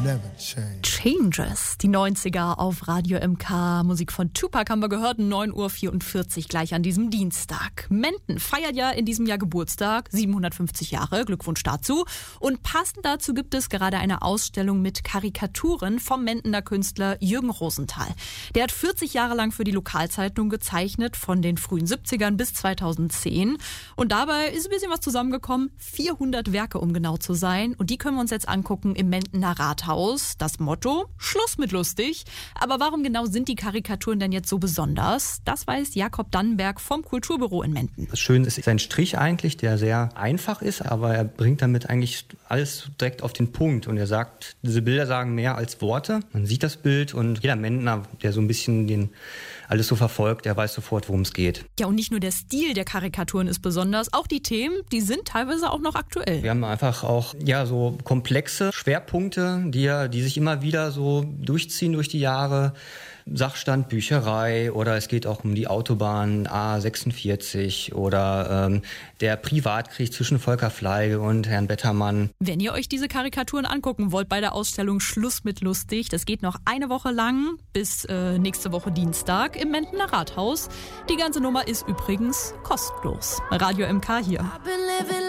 Changes, die 90er auf Radio MK. Musik von Tupac haben wir gehört, 9:44 Uhr gleich an diesem Dienstag. Menden feiert ja in diesem Jahr Geburtstag, 750 Jahre, Glückwunsch dazu. Und passend dazu gibt es gerade eine Ausstellung mit Karikaturen vom Mendener Künstler Jürgen Rosenthal. Der hat 40 Jahre lang für die Lokalzeitung gezeichnet, von den frühen 70ern bis 2010. Und dabei ist ein bisschen was zusammengekommen, 400 Werke, um genau zu sein. Und die können wir uns jetzt angucken im Mendener Rathaus. Das Motto: Schluss mit lustig. Aber warum genau sind die Karikaturen denn jetzt so besonders? Das weiß Jakob Dannenberg vom Kulturbüro in Menden. Das Schöne ist sein Strich eigentlich, der sehr einfach ist, aber er bringt damit eigentlich alles direkt auf den Punkt. Und er sagt, diese Bilder sagen mehr als Worte. Man sieht das Bild und jeder Mendner, der so ein bisschen alles so verfolgt, der weiß sofort, worum es geht. Ja, und nicht nur der Stil der Karikaturen ist besonders, auch die Themen, die sind teilweise auch noch aktuell. Wir haben einfach auch so komplexe Schwerpunkte, die sich immer wieder so durchziehen durch die Jahre. Sachstand, Bücherei, oder es geht auch um die Autobahn A46 oder der Privatkrieg zwischen Volker Fleige und Herrn Bettermann. Wenn ihr euch diese Karikaturen angucken wollt bei der Ausstellung Schluss mit lustig, das geht noch eine Woche lang bis nächste Woche Dienstag im Mendener Rathaus. Die ganze Nummer ist übrigens kostenlos. Radio MK hier.